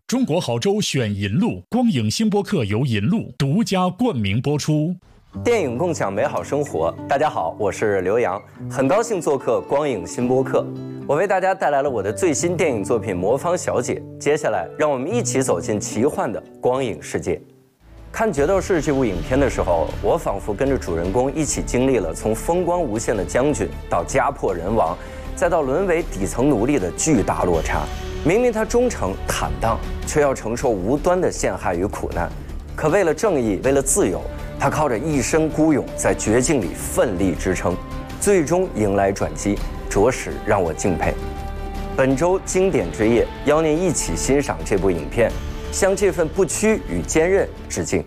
中国好州选银路，光影新播客由银路独家冠名播出。 电影共享美好生活，大家好，我是刘洋，很高兴做客光影新播客。我为大家带来了我的最新电影作品《魔方小姐》，接下来让我们一起走进奇幻的光影世界。看《决斗士》这部影片的时候，我仿佛跟着主人公一起经历了从风光无限的将军到家破人亡，再到沦为底层奴隶的巨大落差。明明他忠诚坦荡，却要承受无端的陷害与苦难。可为了正义，为了自由，他靠着一身孤勇，在绝境里奋力支撑，最终迎来转机，着实让我敬佩。本周经典之夜，邀您一起欣赏这部影片，向这份不屈与坚韧致敬。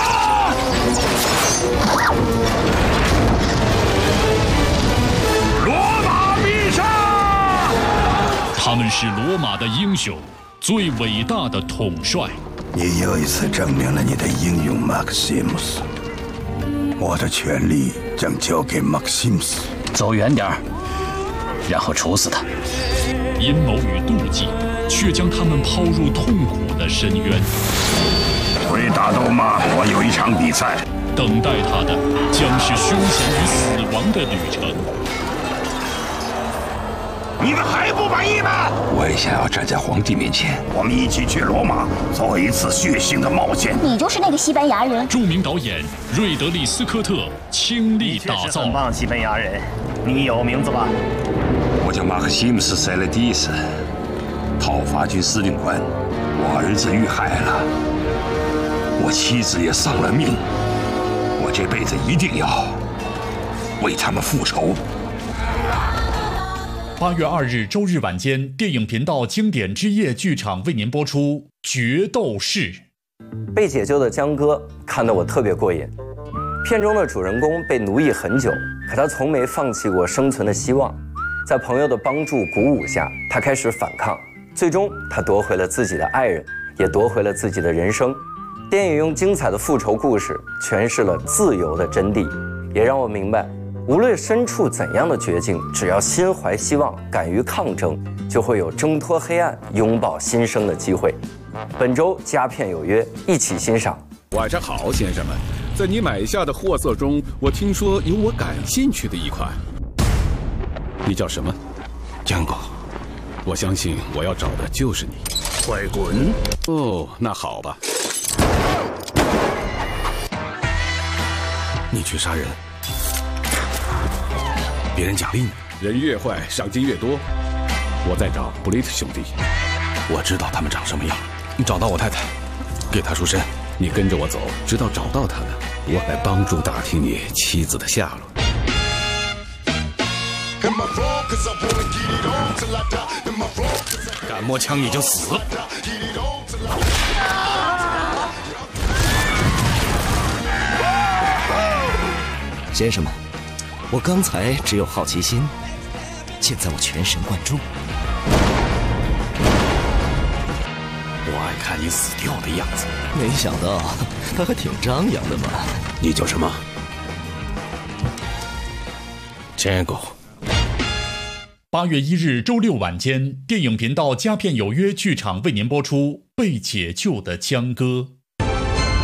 他们是罗马的英雄，最伟大的统帅。 你又一次证明了你的英勇，马克西姆斯。我的权力将交给马克西姆斯。 走远点儿，然后处死他。 阴谋与妒忌，却将他们抛入痛苦的深渊。 会打斗吗？我有一场比赛。 等待他的将是凶险与死亡的旅程。 你们还不满意吗？ 我也想要站在皇帝面前。 我们一起去罗马，做一次血腥的冒险。 你就是那个西班牙人。 著名导演瑞德利·斯科特倾力打造。 很棒，西班牙人，你有名字吧？ 我叫马克西姆斯·塞勒蒂斯，讨伐军司令官。我儿子遇害了，我妻子也丧了命。我这辈子一定要为他们复仇。 8月2日周日晚间，电影频道经典之夜剧场为您播出《决斗士》。 被解救的江哥看得我特别过瘾。片中的主人公被奴役很久，可他从没放弃过生存的希望。在朋友的帮助鼓舞下，他开始反抗，最终他夺回了自己的爱人，也夺回了自己的人生。电影用精彩的复仇故事诠释了自由的真谛，也让我明白，无论身处怎样的绝境，只要心怀希望，敢于抗争，就会有挣脱黑暗、拥抱新生的机会。本周佳片有约，一起欣赏。 晚上好，先生们，在你买下的货色中，我听说有我感兴趣的一款。你叫什么？ 江哥， 我相信我要找的就是你。 快滚！ 哦，那好吧。 你去杀人，别人奖励你。 人越坏，赏金越多。我在找布雷特兄弟。 我知道他们长什么样。你找到我太太，给她赎身。 你跟着我走，直到找到她的，我来帮助打听你妻子的下落。 敢摸枪你就死。 先生们，我刚才只有好奇心，现在我全神贯注。 我爱看你死掉的样子。 没想到他还挺张扬的嘛。 你叫什么？Django。 8月1日周六晚间，电影频道佳片有约剧场为您播出《被解救的江歌》。